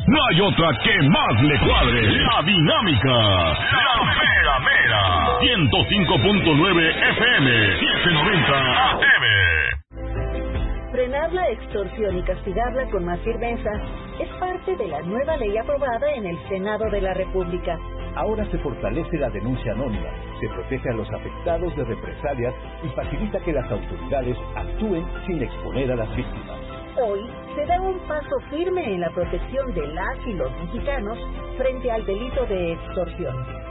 No hay otra que más le cuadre. La dinámica. La mera mera. 105.9 FM. 790 AM. Frenar la extorsión y castigarla con más firmeza es parte de la nueva ley aprobada en el Senado de la República. Ahora se fortalece la denuncia anónima, se protege a los afectados de represalias y facilita que las autoridades actúen sin exponer a las víctimas. Hoy se da un paso firme en la protección de las y los mexicanos frente al delito de extorsión.